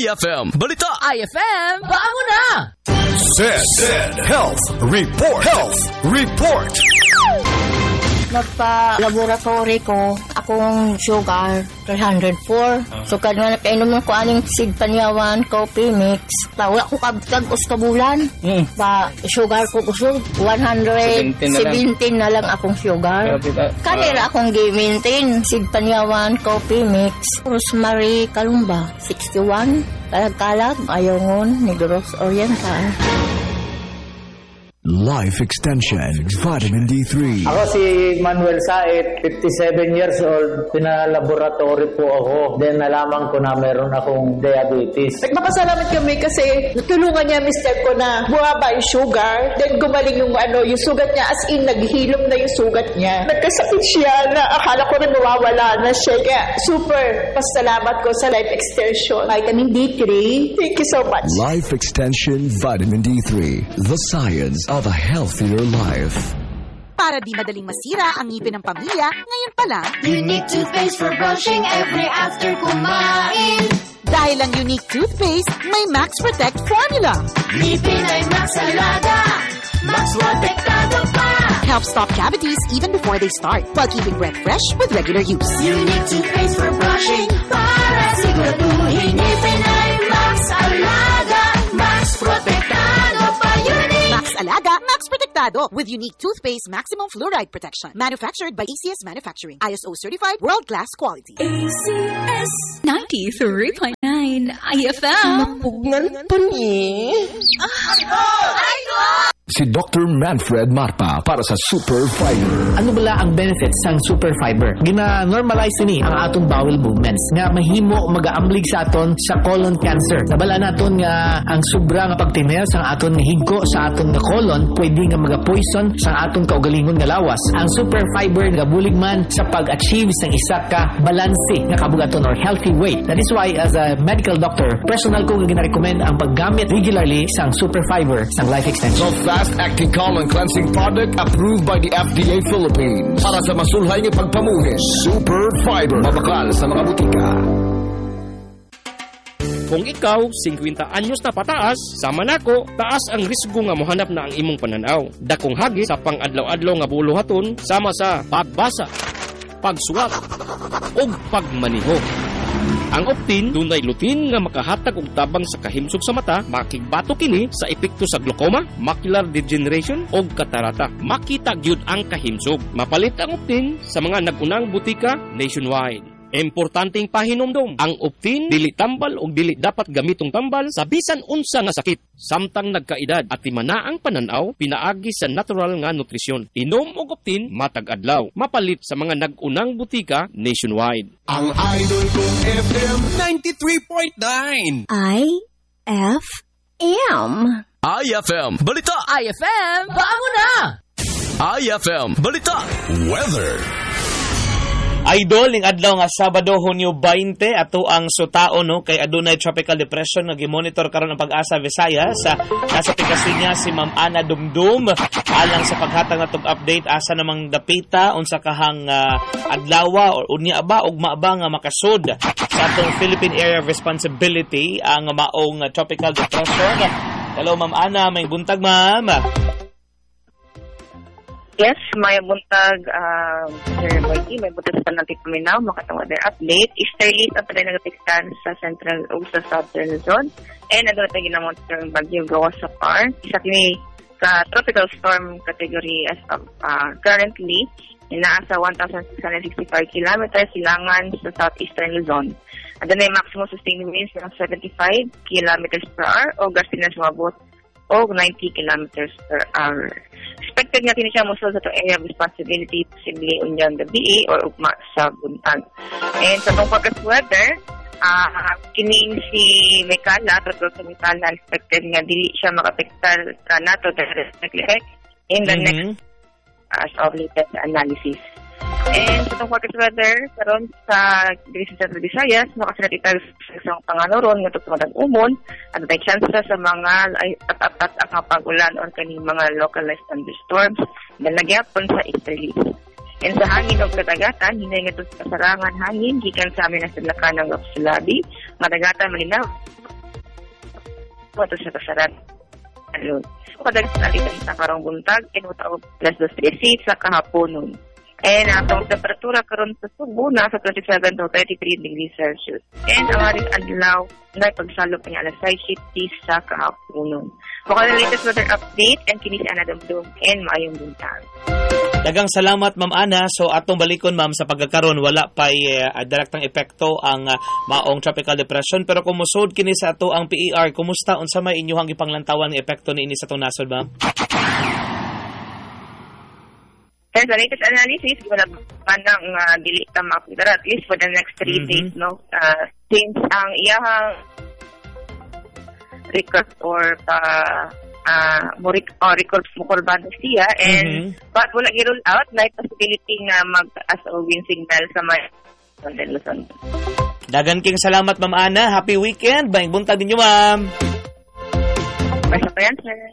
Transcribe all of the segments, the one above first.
IFM Balita. IFM, bago na! Zed Health Report. Nagpa-laboratory ko, akong sugar, 304. So, kanina nakainom ko aning Sig Panyawan Coffee Mix. Wala ko kabtag uskabulan. Sugar ko kusog, 117 na lang akong sugar. Kanina akong gi-maintain, Sig Panyawan Coffee Mix. Rosemary Kalumba, 61. Kalag-kalag, Ayongon, Negros Oriental. Life Extension Vitamin D3. Ako si Manuel Saet, 57 years old. Pinalaboratory po ako. Then nalaman ko na meron akong diabetes. Nagpapasalamat kami kasi natulungan niya mister ko na bumaba yung sugar. Then gumaling yung sugat niya. As in, naghilom na yung sugat niya. Nagkasakit siya na akala ko rin mawawala na siya. Kaya super pasalamat ko sa Life Extension. Vitamin D3. Thank you so much. Life Extension Vitamin D3. The science of a healthier life. Para di madaling masira ang ngipin ng pamilya, ngayon pa lang, Unique toothpaste for brushing every after kumain. dahil ang Unique toothpaste may Max Protect formula. Ngipin ay Max Alaga, Max Protektado pa. Helps stop cavities even before they start, while keeping breath fresh with regular use. Unique toothpaste for brushing, para siguraduhin ngipin ay Max Alaga, Max Protektado pa. Max Alaga, Max Protektado with Unique toothpaste maximum fluoride protection. Manufactured by ACS Manufacturing. ISO certified world-class quality. ACS 93.9 IFM. Mapugnan pa ni. Si Dr. Manfred Marpa para sa Super Fiber. Ano bala ang benefits sang Super Fiber? Gina-normalize ni ang atong bowel movements nga mahimo mag-aamblig sa aton sa colon cancer. Nabala naton nga ang sobra nga pagtinel sa aton higko sa aton nga colon pwede nga maga-poison sa aton kaugalingon nga lawas. Ang Super Fiber gabulig man sa pag-achieve sang isa ka balanse nga kabugaton or healthy weight. That is why as a medical doctor, personal ko nga gina-recommend ang paggamit regularly sang Super Fiber sang Life Extension. Fast-acting colon cleansing product approved by the FDA Philippines. Para sa masulhay ng pagpamuhi, Super Fiber. Mabakal sa mga butika. Kung ikaw, 50 anyos na pataas, sama nako, taas ang risgo nga mohanap na ang imong pananaw. Dakong hagi sa pang-adlaw-adlaw nga buluhaton, sama sa pagbasa, pagsuwat, o pagmaniho. Ang Optin, dunay lutin nga makahatag og tabang sa kahimsog sa mata, makigbato kini sa epekto sa glaucoma, macular degeneration o katarata. Makita gyud ang kahimsog. Mapalit ang Optin sa mga nagunang butika nationwide. Importanteng pahinomdom, ang Optin dili tambal o dili dapat gamitong tambal sa bisan unsa nga sakit. Samtang nagkaedad at timana ang pananaw, pinaagi sa natural nga nutrisyon. Inom og Optin matag adlaw. Mapalit sa mga nagunang butika nationwide. Ang idol kong FM 93.9 IFM. IFM Balita. IFM, bago na! IFM Balita. Weather. Idol, ning adlaw nga Sabado, Hunyo 20, ato ang sutao no kay adunay tropical depression nga gimonitor karon ang Pag-asa Visayas. Nasa pikasyon niya si Ma'am Ana Dumdum alang sa paghatag natong update asa namang dapita unsa kahang adlaw or unya ba ug maaba nga makasud sa atong Philippine Area of Responsibility ang maong tropical depression. Hello Ma'am Ana, may buntag Ma'am. Yes, may buntag, Sir Boyki, may buntag sa panantik paminaw, makatang weather update. Easterly, ang tayo nagatiktan sa central o sa southern zone. And nandun natin ginamot ng Bagyo Gawas sa Par. Isa kini sa tropical storm category as of currently, inaasa 1,665 kilometers silangan sa southeastern Luzon. And then may maximum sustained winds ng 75 kilometers per hour o gusting na sumabot o 90 kilometers per hour. Expected nga siya musul sa itong area of responsibility posibleng unyang gabi or ugma sa buntag. And sa itong forecast weather, kining si Mekala, totoo sa Mekala, expected nga dili siya makapektar nato directly in the next as of latest analysis. And sa itong forecast weather, karon sa Central Visayas, makasinatitag sa isang panganuron nga ito umon at may chance sa mga at ang pag-ulan or kaning mga localized thunderstorms na nagyapon sa easterly. And sa hangin o kadagatan, hinay nga ito sa kasarangan hangin, gikan sa amin na sadlakan ng Roxulabi, madagatan malinaw, Wato siya kasarat. Kadalas nalitan sa karong buntag, kinutaw plus 2:30 sa kahapon nun. And ang temperatura karon sa Subo na sa 27 to 33 degrees Celsius. And ang ating adlaw na pagsalop niya alas 6:50 sa kahapon nun. Mukha na latest weather update and kini si Ana Dumdum and maayong buntag. Dagang salamat, Ma'am Ana. So, atong balikon, Ma'am, sa pagkakaroon, wala pa'y direktang epekto ang maong tropical depression. Pero kumusod kini sa ato ang PER, kumusta? Unsa may inyuhang ipanglantawan ng epekto ni ini sa itong nasod, Ma'am? Sa latest analysis, wala pa nang dili ka makita, at least for the next 3 days, no? Since ang iyahang record or record mukurbado siya and but wala i-rule out like possibility nga mag-as o wind signal sa may Luzon. Dagan king salamat, Ma'am Ana. Happy weekend. Baing buntag ninyo, Ma'am. Basta pa yan, sir.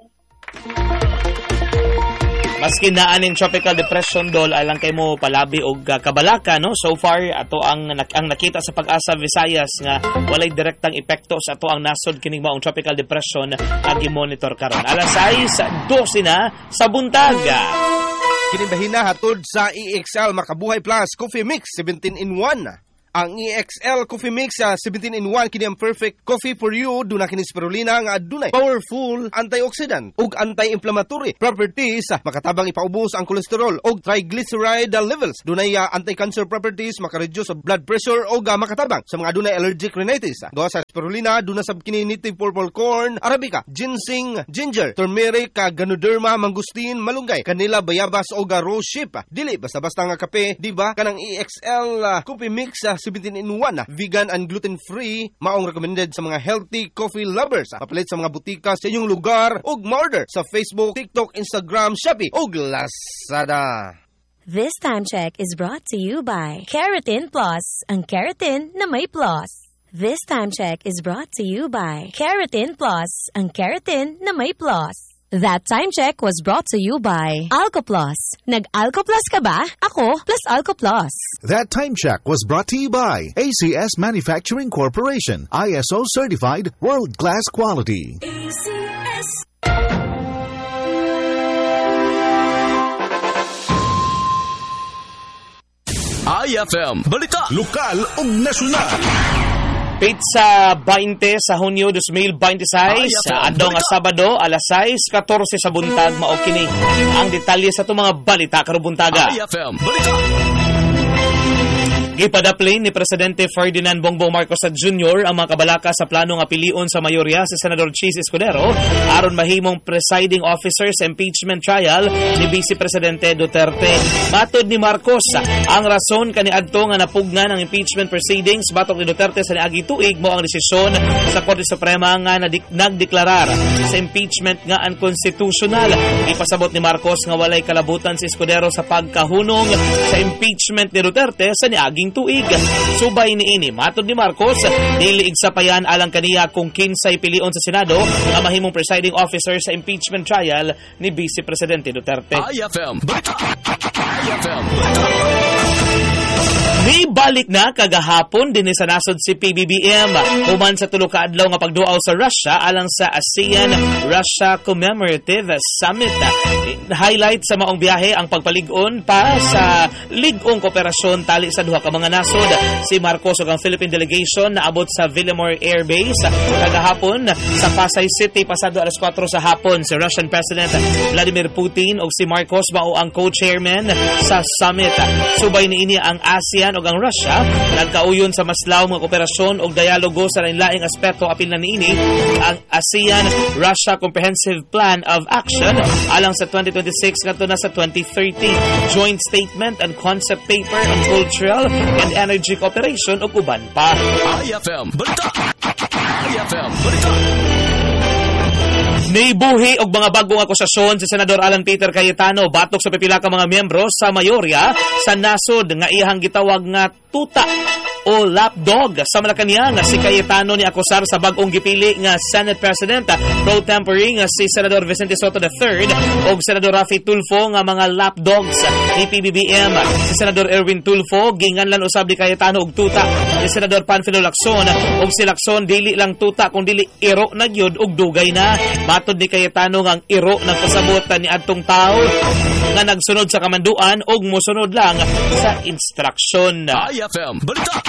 Maski naaning tropical depression dol alang kay mo palabi og kabalaka, no? So far ato ang nakita sa Pag-asa Visayas nga walay direktang epekto sa ato ang nasod kining maong tropical depression agi monitor karon. Alas 6:12 na sa buntag. Kinibahina hatod sa EXL Makabuhay Plus Coffee Mix 17-in-1. Ang EXL Coffee Mix 17-in-1 kini ang perfect coffee for you. Duna kini spirulina nga adunay powerful antioxidant ug anti-inflammatory properties. Makatabang ipaubos ang kolesterol ug triglyceride levels. Dunay anti-cancer properties, makareduce blood pressure ug makatabang sa mga adunay allergic rhinitis. Gawa sa spirulina duna sab kini native purple corn, arabica, ginseng, ginger, turmeric, ganoderma, mangustin, malunggay, kanila, bayabas ug rose hip. Dili basta-basta nga kape, di ba? Kanang EXL Coffee Mix 17-in-1, vegan and gluten-free, maong recommended sa mga healthy coffee lovers. Papalit sa mga butika sa inyong lugar ug ma-order sa Facebook, TikTok, Instagram, Shopee ug Lazada. This time check is brought to you by Keratin Plus, ang keratin na may plus. This time check is brought to you by Keratin Plus, ang keratin na may plus. That time check was brought to you by Alcoplus. Nag-Alcoplus ka ba? Ako plus Alcoplus. That time check was brought to you by ACS Manufacturing Corporation. ISO certified, world-class quality. ACS. IFM Balita Lokal ug Nasyonal. Pizza 20 sa Hunyo 2026 sa adlaw nga Sabado alas 6:14 sa buntag mao kini ang detalye sa itong mga balita karong buntaga. IFM Balita. Gipadaplin ni Presidente Ferdinand Bongbong Marcos Jr. ang mga kabalaka sa plano nga pilion sa mayorya si Senador Chis Escudero aron mahimong presiding officer sa impeachment trial ni Vice Presidente Duterte. Matod ni Marcos, ang rason kaniadto nga napugnan ang impeachment proceedings batok ni Duterte sa niagi tuig mo ang desisyon sa Korte Suprema nga nagdeklarar sa impeachment nga unconstitutional. Ipasabot ni Marcos nga walay kalabutan si Escudero sa pagkahunong sa impeachment ni Duterte sa niaging tuig. Subay niini, matod ni Marcos, dili igsapayan alang kaniya kung kinsay pilion sa Senado nga mahimong presiding officer sa impeachment trial ni Vice Presidente Duterte. IFM Balita. IFM Nibalik na kagahapon din sa nasod si PBBM human sa tulo ka adlaw nga pagduaw sa Russia alang sa ASEAN-Russia Commemorative Summit. Highlight sa maong biyahe ang pagpalig-on pa sa ligong kooperasyon tali sa duha ka mga nasod. Si Marcos ug ang Philippine delegation naabot sa Villamor Air Base kagahapon sa Pasay City pasado alas 4 sa hapon. Si Russian President Vladimir Putin ug si Marcos mao ang co-chairman sa summit. Subay niini ang ASEAN ug ang Russia nagkauyon sa maslaw nga kooperasyon ug dialogo sa lain-laing aspeto apil na niini ang ASEAN-Russia Comprehensive Plan of Action alang sa 2026 ngadto na sa 2030, Joint Statement and Concept Paper on Cultural and Energy Cooperation ug uban pa. IFM Balita. IFM Balita. Nibuhi og mga bagong akusasyon si Senador Alan Peter Cayetano batok sa pipila ka mga miyembro sa mayorya sa nasod nga iyang gitawag nga tuta o lapdog. Sa Malacanang si Cayetano ni akusar sa bagong gipili nga Senate President pro tempore nga si Senador Vicente Soto III o Senador Rafi Tulfo nga mga lapdogs ni PBBM. Si Senador Erwin Tulfo ginganlan usab ni Cayetano og tuta ni Senador Panfilo Lacson og si Lacson dili lang tuta kundi iro na gyud og dugay na. Matod ni Cayetano nga ang iro nagpasabot ni adtong tao nga nagsunod sa kamanduan og mosunod lang sa instruction. IFM Balita.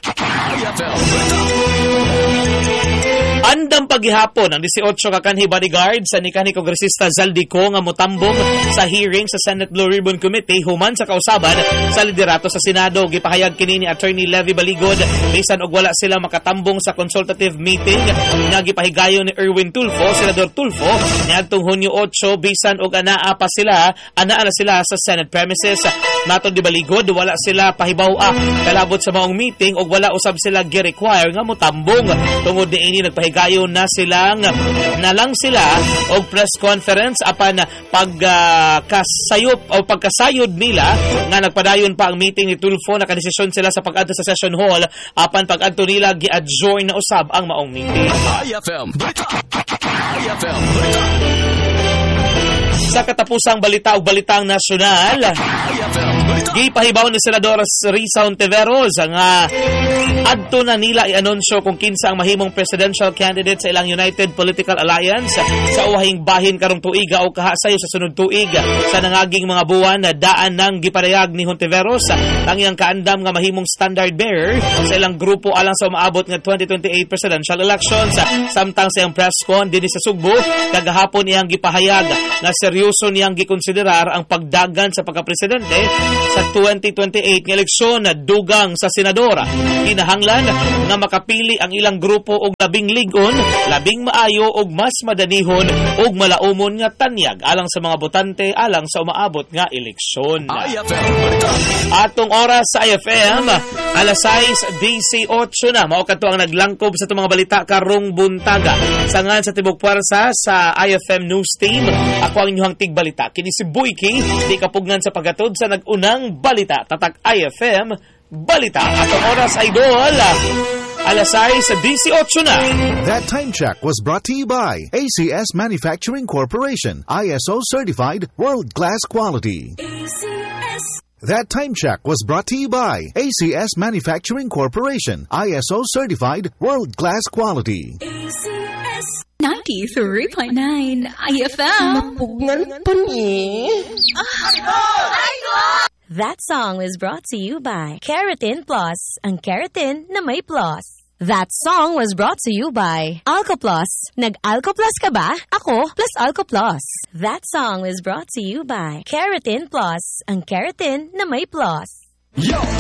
Andam paghihapon ang 18 ka kanhi bodyguard sa ni kanhi Kongresista Zaldico nga motambong sa hearing sa Senate Blue Ribbon Committee human sa kausaban sa liderato sa Senado. Gipahayag kini ni Attorney Levy Baligod bisan og wala sila makatambong sa consultative meeting nga gipahigayon ni Erwin Tulfo, Senador Tulfo, niadtong Hunyo 8 bisan og anaa na sila sa Senate premises. Matod di Baligod wala sila pahibaw kalabot sa maong meeting og wala usab sila gi-require nga motambong. Tungod niini nagpahigayon na lang sila og press conference apan pagkasayod nila nga nagpadayon pa ang meeting ni Tulfo. Nakadesisyon sila sa pag-adto sa session hall apan pag-adto nila gi-adjourn na usab ang maong meeting. IFM Balita. IFM Balita. Sa katapusang balita o balitang nasyonal, gipahibaw ni Senador Risa Hontiveros nga adto na nila i-anunsyo kung kinsa ang mahimong presidential candidate sa ilang United Political Alliance sa uwahing bahin karong tuiga o kahasayo sa sunod tuig. Sa nangaging mga buwan na daan ng giparayag ni Hontiveros ang iyang kaandam nga mahimong standard bearer sa ilang grupo alang sa umaabot nga 2028 presidential elections. Samtang sa iyang press con dinhi sa Sugbo kagahapon iyang gipahayag na seryoso niyang gikonsiderar ang pagdagan sa pagkapresidente sa 2028 nga eleksyon na dugang sa senadora. Kinahanglan nga makapili ang ilang grupo og labing ligon, labing maayo og mas madanihon og malaumon nga tanyag alang sa mga botante alang sa umaabot nga eleksyon. Atong oras sa IFM, alas 6:18 na. Mao kadto ang naglangkob sa itong mga balita karong buntaga. Sangan sa Tibok Puwersa sa IFM News Team, ako ang inyong tigbalita. Kini si Buyki, di kapugnan sa paghatod sa nagunang balita. Tatak IFM Balita. Atong oras, idol, alas 6:18 na. That time check was brought to you by ACS Manufacturing Corporation, ISO certified world-class quality. That time check was brought to you by ACS Manufacturing Corporation, ISO certified world-class quality. ACS 93.9 IFM. Mapugngan pa ni. That song was brought to you by Keratin Plus, ang keratin na may plus. That song was brought to you by Alco Plus. Nag-Alco Plus ka ba? Ako plus Alco Plus. That song was brought to you by Keratin Plus, ang keratin na may plus. Yo!